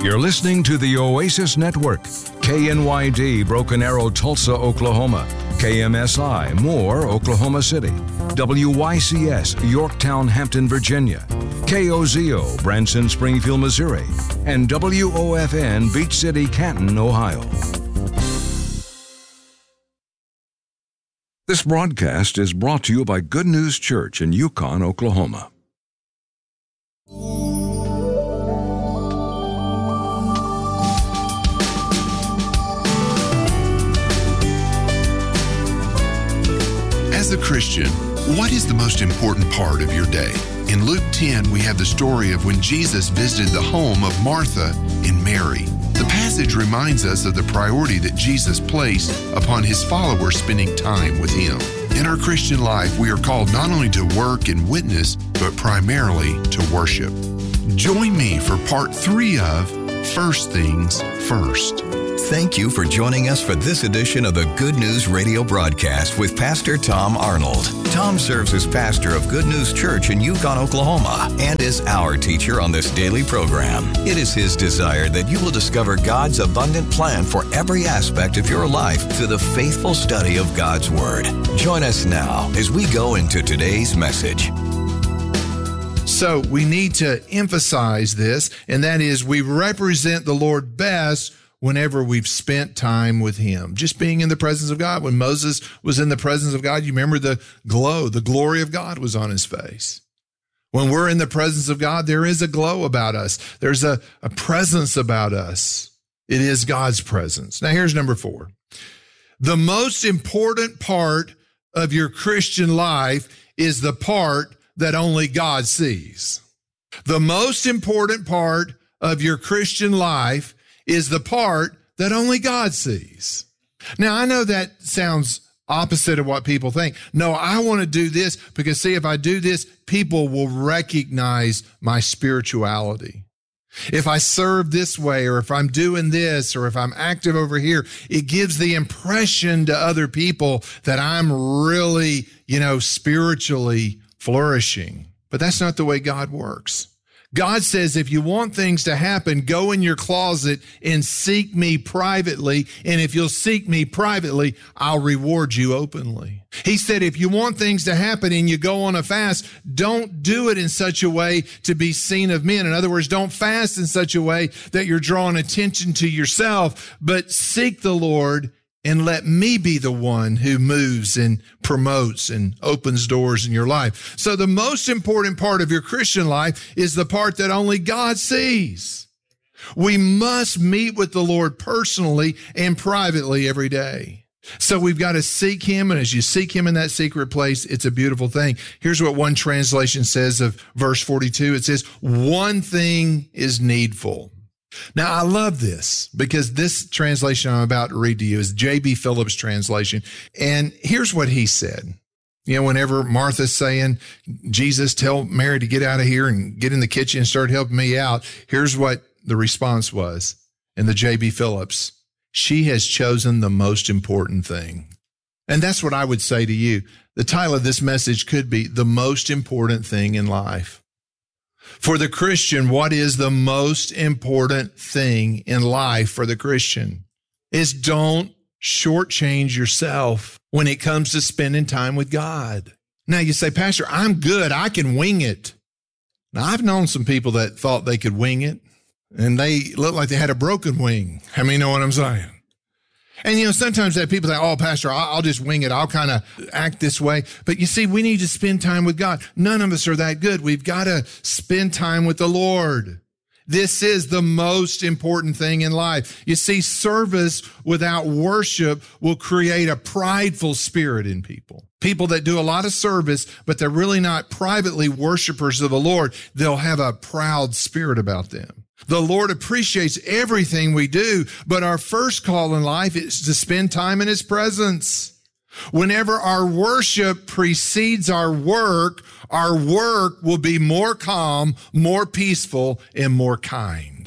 You're listening to the Oasis Network, KNYD Broken Arrow, Tulsa, Oklahoma, KMSI Moore, Oklahoma City, WYCS Yorktown, Hampton, Virginia, KOZO Branson, Springfield, Missouri, and WOFN Beach City, Canton, Ohio. This broadcast is brought to you by Good News Church in Yukon, Oklahoma. As a Christian, what is the most important part of your day? In Luke 10, we have the story of when Jesus visited the home of Martha and Mary. The passage reminds us of the priority that Jesus placed upon his followers spending time with him. In our Christian life, we are called not only to work and witness, but primarily to worship. Join me for part 3 of First Things First. Thank you for joining us for this edition of the Good News Radio broadcast with Pastor Tom Arnold. Tom serves as pastor of Good News Church in Yukon, Oklahoma, and is our teacher on this daily program. It is his desire that you will discover God's abundant plan for every aspect of your life through the faithful study of God's Word. Join us now as we go into today's message. So we need to emphasize this, and that is we represent the Lord best whenever we've spent time with him. Just being in the presence of God. When Moses was in the presence of God, you remember the glory of God was on his face. When we're in the presence of God, there is a glow about us. There's a presence about us. It is God's presence. Now here's number 4. The most important part of your Christian life is the part that only God sees. The most important part of your Christian life is the part that only God sees. Now, I know that sounds opposite of what people think. No, I want to do this because, see, if I do this, people will recognize my spirituality. If I serve this way, or if I'm doing this, or if I'm active over here, it gives the impression to other people that I'm really, spiritually flourishing. But that's not the way God works. God says, if you want things to happen, go in your closet and seek me privately. And if you'll seek me privately, I'll reward you openly. He said, if you want things to happen and you go on a fast, don't do it in such a way to be seen of men. In other words, don't fast in such a way that you're drawing attention to yourself, but seek the Lord and let me be the one who moves and promotes and opens doors in your life. So the most important part of your Christian life is the part that only God sees. We must meet with the Lord personally and privately every day. So we've got to seek him, and as you seek him in that secret place, it's a beautiful thing. Here's what one translation says of verse 42. It says, one thing is needful. Now, I love this because this translation I'm about to read to you is J.B. Phillips' translation. And here's what he said. Whenever Martha's saying, Jesus, tell Mary to get out of here and get in the kitchen and start helping me out, here's what the response was in the J.B. Phillips. She has chosen the most important thing. And that's what I would say to you. The title of this message could be The Most Important Thing in Life. For the Christian, what is the most important thing in life for the Christian? Is don't shortchange yourself when it comes to spending time with God. Now you say, Pastor, I'm good. I can wing it. Now I've known some people that thought they could wing it, and they looked like they had a broken wing. How many know what I'm saying? And, sometimes that people say, oh, Pastor, I'll just wing it. I'll kind of act this way. But you see, we need to spend time with God. None of us are that good. We've got to spend time with the Lord. This is the most important thing in life. You see, service without worship will create a prideful spirit in people. People that do a lot of service, but they're really not privately worshipers of the Lord, they'll have a proud spirit about them. The Lord appreciates everything we do, but our first call in life is to spend time in his presence. Whenever our worship precedes our work will be more calm, more peaceful, and more kind.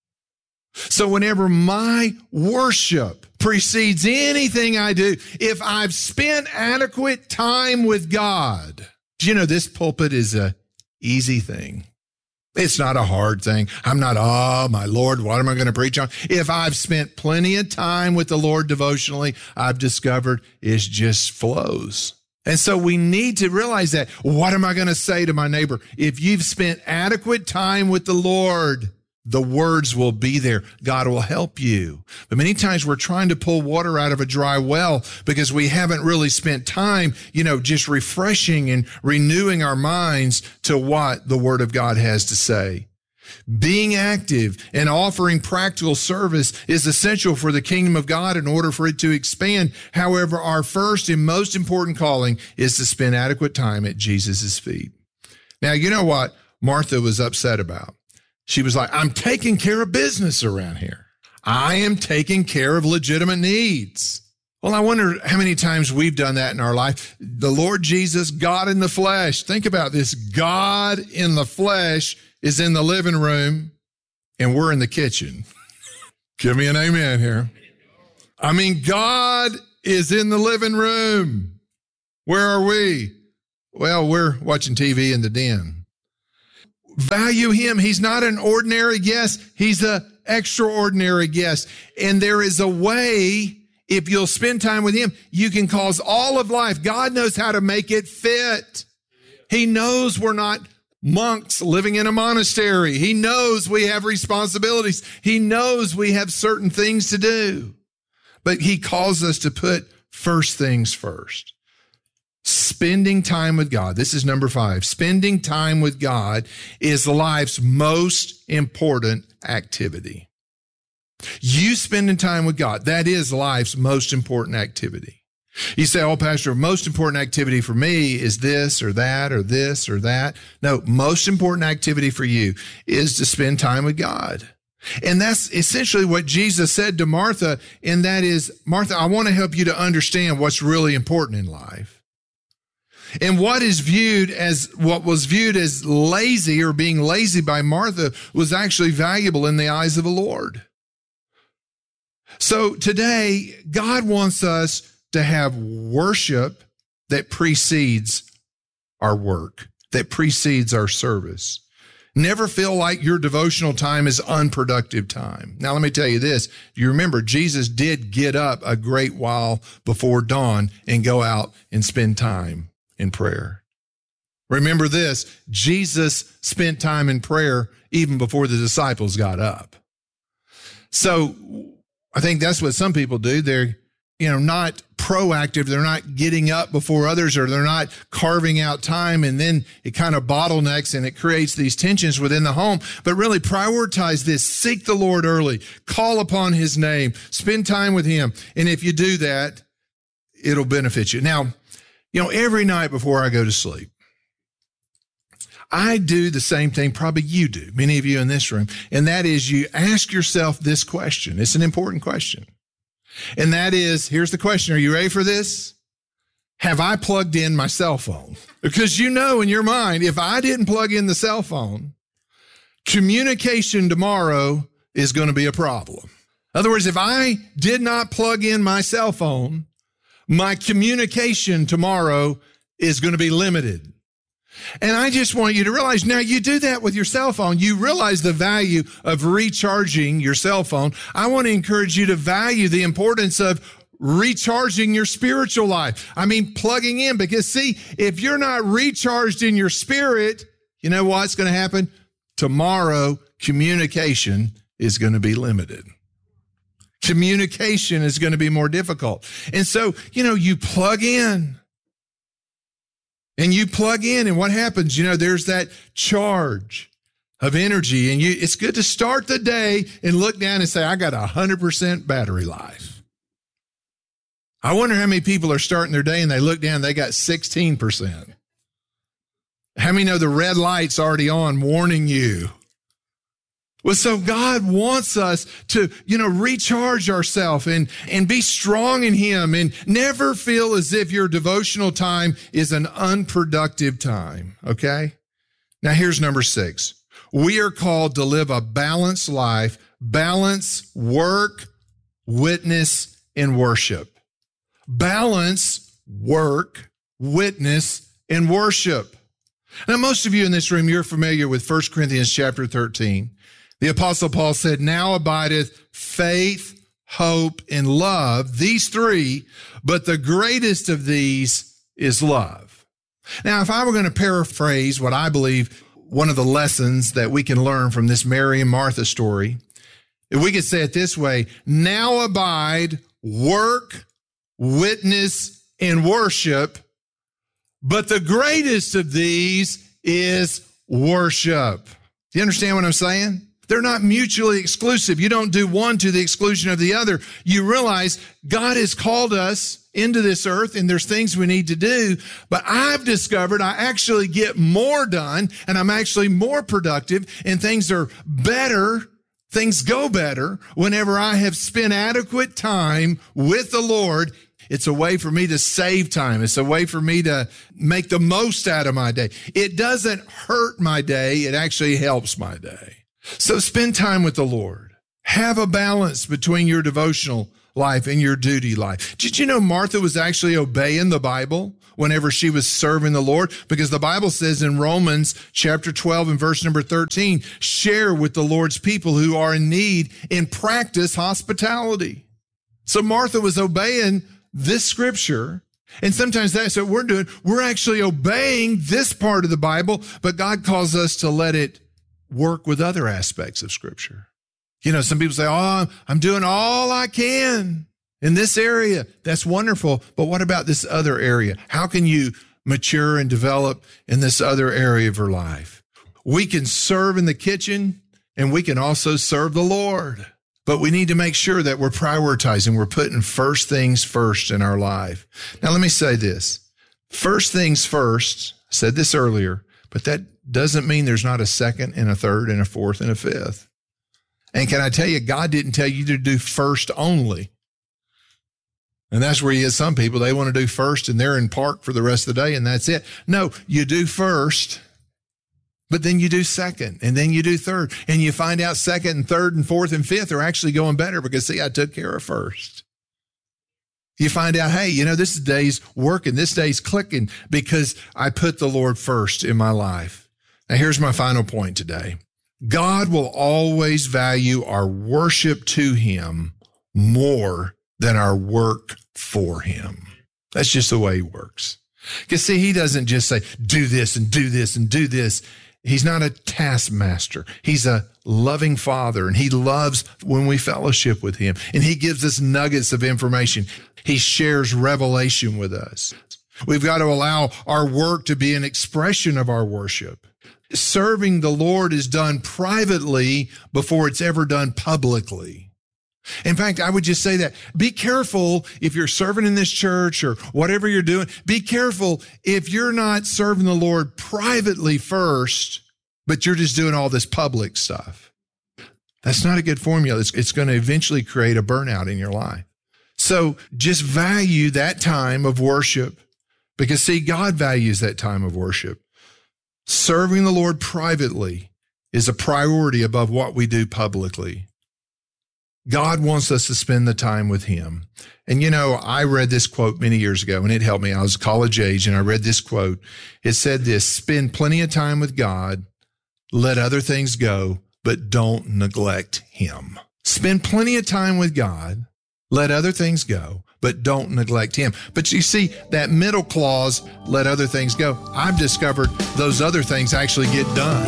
So whenever my worship precedes anything I do, if I've spent adequate time with God, this pulpit is an easy thing. It's not a hard thing. I'm not, oh, my Lord, what am I going to preach on? If I've spent plenty of time with the Lord devotionally, I've discovered it just flows. And so we need to realize that. What am I going to say to my neighbor? If you've spent adequate time with the Lord, the words will be there. God will help you. But many times we're trying to pull water out of a dry well because we haven't really spent time, just refreshing and renewing our minds to what the Word of God has to say. Being active and offering practical service is essential for the kingdom of God in order for it to expand. However, our first and most important calling is to spend adequate time at Jesus' feet. Now, you know what Martha was upset about? She was like, I'm taking care of business around here. I am taking care of legitimate needs. Well, I wonder how many times we've done that in our life. The Lord Jesus, God in the flesh. Think about this. God in the flesh is in the living room and we're in the kitchen. Give me an amen here. I mean, God is in the living room. Where are we? Well, we're watching TV in the den. Value him. He's not an ordinary guest. He's an extraordinary guest. And there is a way, if you'll spend time with him, you can cause all of life. God knows how to make it fit. He knows we're not monks living in a monastery. He knows we have responsibilities. He knows we have certain things to do. But he calls us to put first things first. Spending time with God. This is number 5. Spending time with God is life's most important activity. You spending time with God, that is life's most important activity. You say, oh, Pastor, most important activity for me is this or that or this or that. No, most important activity for you is to spend time with God. And that's essentially what Jesus said to Martha, and that is, Martha, I want to help you to understand what's really important in life. And what was viewed as lazy or being lazy by Martha was actually valuable in the eyes of the Lord. So today, God wants us to have worship that precedes our work, that precedes our service. Never feel like your devotional time is unproductive time. Now, let me tell you this. You remember, Jesus did get up a great while before dawn and go out and spend time in prayer. Remember this, Jesus spent time in prayer even before the disciples got up. So I think that's what some people do. They're, not proactive. They're not getting up before others, or they're not carving out time. And then it kind of bottlenecks and it creates these tensions within the home. But really prioritize this. Seek the Lord early. Call upon his name. Spend time with him. And if you do that, it'll benefit you. Now, every night before I go to sleep, I do the same thing probably you do, many of you in this room, and that is you ask yourself this question. It's an important question. And that is, here's the question. Are you ready for this? Have I plugged in my cell phone? Because in your mind, if I didn't plug in the cell phone, communication tomorrow is going to be a problem. In other words, if I did not plug in my cell phone, my communication tomorrow is going to be limited. And I just want you to realize, now you do that with your cell phone. You realize the value of recharging your cell phone. I want to encourage you to value the importance of recharging your spiritual life. I mean, plugging in, because see, if you're not recharged in your spirit, you know what's going to happen? Tomorrow, communication is going to be limited. Communication is going to be more difficult. And so, you plug in. And you plug in, and what happens? There's that charge of energy, and it's good to start the day and look down and say, I got 100% battery life. I wonder how many people are starting their day and they look down, they got 16%. How many know the red light's already on warning you? Well, so God wants us to, recharge ourselves and be strong in him and never feel as if your devotional time is an unproductive time. Okay. Now here's number 6. We are called to live a balanced life, balance work, witness, and worship. Balance work, witness, and worship. Now, most of you in this room, you're familiar with 1 Corinthians chapter 13. The Apostle Paul said, now abideth faith, hope, and love, these three, but the greatest of these is love. Now, if I were going to paraphrase what I believe one of the lessons that we can learn from this Mary and Martha story, if we could say it this way, now abide work, witness, and worship, but the greatest of these is worship. Do you understand what I'm saying? They're not mutually exclusive. You don't do one to the exclusion of the other. You realize God has called us into this earth and there's things we need to do, but I've discovered I actually get more done and I'm actually more productive and things are better. Things go better whenever I have spent adequate time with the Lord. It's a way for me to save time. It's a way for me to make the most out of my day. It doesn't hurt my day. It actually helps my day. So spend time with the Lord. Have a balance between your devotional life and your duty life. Did you know Martha was actually obeying the Bible whenever she was serving the Lord? Because the Bible says in Romans chapter 12 and verse number 13, share with the Lord's people who are in need and practice hospitality. So Martha was obeying this scripture. And sometimes that's what we're doing. We're actually obeying this part of the Bible, but God calls us to let it work with other aspects of scripture. You know, some people say, oh, I'm doing all I can in this area. That's wonderful. But what about this other area? How can you mature and develop in this other area of your life? We can serve in the kitchen and we can also serve the Lord. But we need to make sure that we're prioritizing. We're putting first things first in our life. Now, let me say this. First things first, I said this earlier, but that doesn't mean there's not a second and a third and a fourth and a fifth. And can I tell you, God didn't tell you to do first only. And that's where you get some people, they want to do first and they're in park for the rest of the day and that's it. No, you do first, but then you do second and then you do third. And you find out second and third and fourth and fifth are actually going better because, see, I took care of first. You find out, hey, this day's working, this day's clicking because I put the Lord first in my life. Now, here's my final point today. God will always value our worship to him more than our work for him. That's just the way he works. Because, see, he doesn't just say, do this and do this and do this. He's not a taskmaster. He's a loving father, and he loves when we fellowship with him, and he gives us nuggets of information. He shares revelation with us. We've got to allow our work to be an expression of our worship. Serving the Lord is done privately before it's ever done publicly. In fact, I would just say that be careful if you're serving in this church or whatever you're doing. Be careful if you're not serving the Lord privately first, but you're just doing all this public stuff. That's not a good formula. It's going to eventually create a burnout in your life. So just value that time of worship because, see, God values that time of worship. Serving the Lord privately is a priority above what we do publicly. God wants us to spend the time with him. And I read this quote many years ago and it helped me. I was college age and I read this quote. It said this: spend plenty of time with God, let other things go, but don't neglect him. Spend plenty of time with God, let other things go, but don't neglect him. But you see, that middle clause, let other things go, I've discovered those other things actually get done.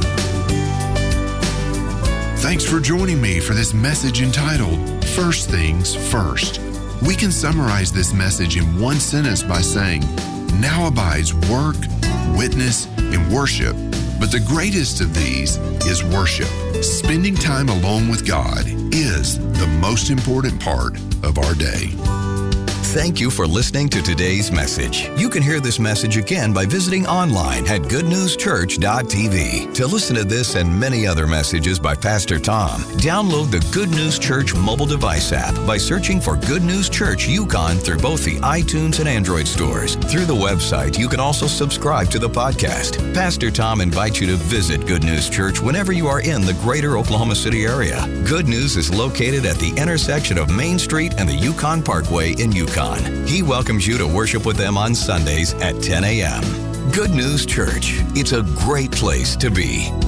Thanks for joining me for this message entitled, First Things First. We can summarize this message in one sentence by saying, now abides work, witness, and worship, but the greatest of these is worship. Spending time alone with God is the most important part of our day. Thank you for listening to today's message. You can hear this message again by visiting online at goodnewschurch.tv. To listen to this and many other messages by Pastor Tom, download the Good News Church mobile device app by searching for Good News Church Yukon through both the iTunes and Android stores. Through the website, you can also subscribe to the podcast. Pastor Tom invites you to visit Good News Church whenever you are in the greater Oklahoma City area. Good News is located at the intersection of Main Street and the Yukon Parkway in Yukon. He welcomes you to worship with them on Sundays at 10 a.m. Good News Church. It's a great place to be.